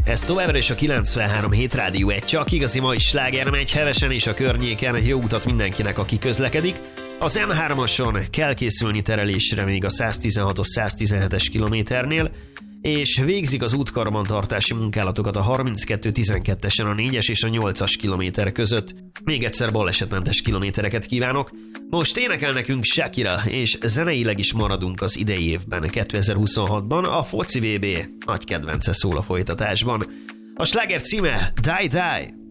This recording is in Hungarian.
Ez továbbra is a 93.7 Rádió 1, csak igazi mai sláger megy hevesen és a környéken. Jó utat mindenkinek, aki közlekedik. Az M3-ason kell készülni terelésre még a 116-os 117-es kilométernél, és végzik az útkarbantartási munkálatokat a 32-12-esen a 4-es és a 8-as kilométer között. Még egyszer balesetmentes kilométereket kívánok. Most énekel nekünk Shakira, és zeneileg is maradunk az idei évben, 2026-ban. A foci VB nagy kedvence szól a folytatásban. A sláger címe Die Die.